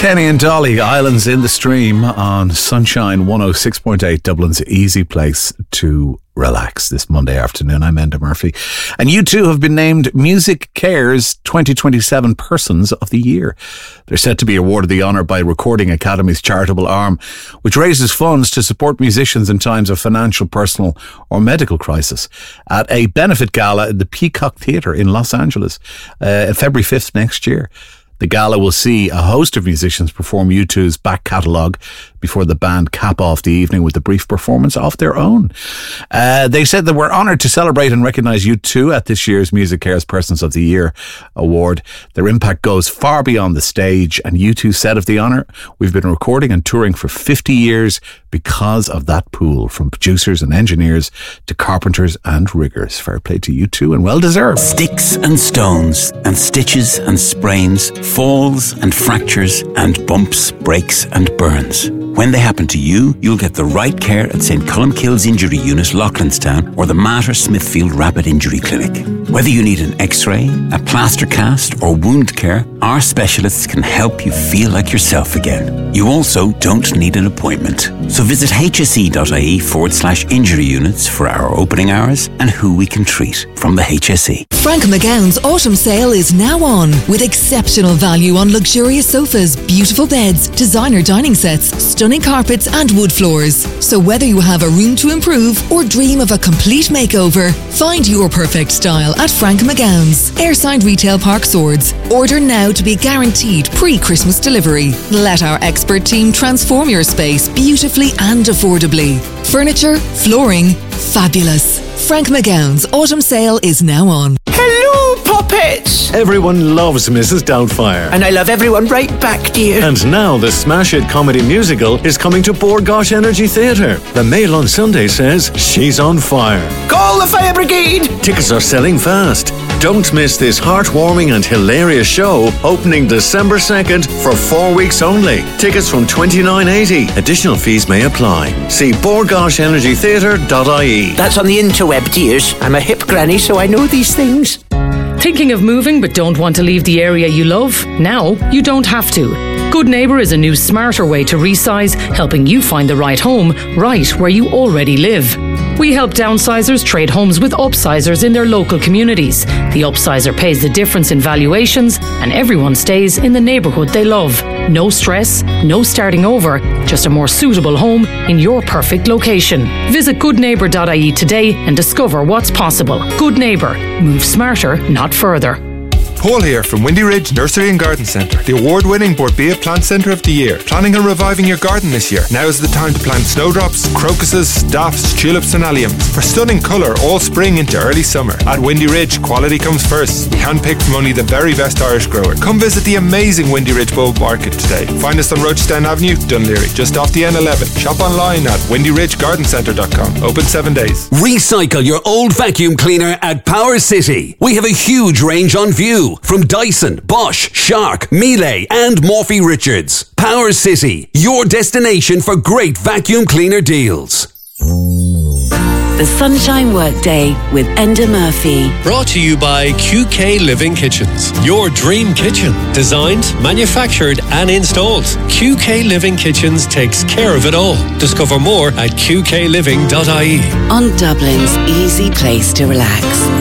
Kenny and Dolly, Islands in the Stream on Sunshine 106.8, Dublin's easy place to relax this Monday afternoon. I'm Enda Murphy. And U2 have been named Music Care's 2027 Persons of the Year. They're set to be awarded the honour by Recording Academy's charitable arm, which raises funds to support musicians in times of financial, personal or medical crisis at a benefit gala at the Peacock Theatre in Los Angeles, February 5th next year. The gala will see a host of musicians perform U2's back catalogue before the band cap off the evening with a brief performance of their own. They said that we're honoured to celebrate and recognise U2 at this year's Music Care's Persons of the Year award. Their impact goes far beyond the stage, and U2 said of the honour, we've been recording and touring for 50 years because of that pool, from producers and engineers to carpenters and riggers. Fair play to U2 and well deserved. Sticks and stones and stitches and sprains, falls and fractures and bumps, breaks and burns. When they happen to you, you'll get the right care at St. Columkille's Injury Unit, Loughlinstown, or the Mater Smithfield Rapid Injury Clinic. Whether you need an X-ray, a plaster cast or wound care, our specialists can help you feel like yourself again. You also don't need an appointment. So visit hse.ie/injury units for our opening hours and who we can treat from the HSE. Frank McGowan's autumn sale is now on, with exceptional value on luxurious sofas, beautiful beds, designer dining sets, stunning carpets and wood floors. So whether you have a room to improve or dream of a complete makeover, find your perfect style at Frank McGowan's, Airside Retail Park Swords. Order now to be guaranteed pre-Christmas delivery. Let our expert team transform your space beautifully and affordably. Furniture, flooring, fabulous. Frank McGowan's autumn sale is now on. Hello, puppets! Everyone loves Mrs. Doubtfire. And I love everyone right back, dear. And now the Smash It comedy musical is coming to Bord Gáis Energy Theatre. The Mail on Sunday says she's on fire. Call the fire brigade! Tickets are selling fast. Don't miss this heartwarming and hilarious show opening December 2nd for 4 weeks only. Tickets from $29.80. Additional fees may apply. See bordgaishenergytheatre.ie. That's on the interweb, dears. I'm a hip granny, so I know these things. Thinking of moving but don't want to leave the area you love? Now you don't have to. Good Neighbour is a new smarter way to resize, helping you find the right home right where you already live. We help downsizers trade homes with upsizers in their local communities. The upsizer pays the difference in valuations and everyone stays in the neighbourhood they love. No stress, no starting over, just a more suitable home in your perfect location. Visit goodneighbour.ie today and discover what's possible. Good Neighbour. Move smarter, not further. Paul here from Windy Ridge Nursery and Garden Centre, the award-winning Borbia Plant Centre of the Year. Planning on reviving your garden this year? Now is the time to plant snowdrops, crocuses, staffs, tulips and alliums for stunning colour all spring into early summer. At Windy Ridge, quality comes first. We handpicked from only the very best Irish grower. Come visit the amazing Windy Ridge Bulb Market today. Find us on Rochestown Avenue, Dunleary, just off the N11. Shop online at windyridgegardencentre.com. Open 7 days. Recycle your old vacuum cleaner at Power City. We have a huge range on view from Dyson, Bosch, Shark, Miele and Morphy Richards. Power City, your destination for great vacuum cleaner deals. The Sunshine Workday with Enda Murphy. Brought to you by QK Living Kitchens. Your dream kitchen. Designed, manufactured and installed. QK Living Kitchens takes care of it all. Discover more at qkliving.ie. On Dublin's easy place to relax.